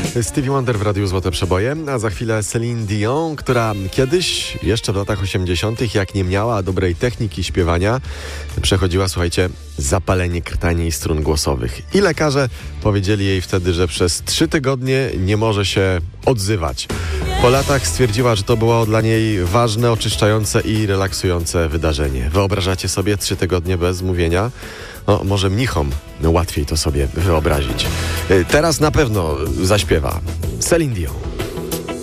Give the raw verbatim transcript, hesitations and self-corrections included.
Stevie Wonder w Radiu Złote Przeboje, a za chwilę Celine Dion, która kiedyś, jeszcze w latach osiemdziesiątych, jak nie miała dobrej techniki śpiewania, przechodziła, słuchajcie, zapalenie krtani i strun głosowych. I lekarze powiedzieli jej wtedy, że przez trzy tygodnie nie może się odzywać. Po latach stwierdziła, że to było dla niej ważne, oczyszczające i relaksujące wydarzenie. Wyobrażacie sobie trzy tygodnie bez mówienia? No, może mnichom łatwiej to sobie wyobrazić. Teraz na pewno zaśpiewa Celine Dion.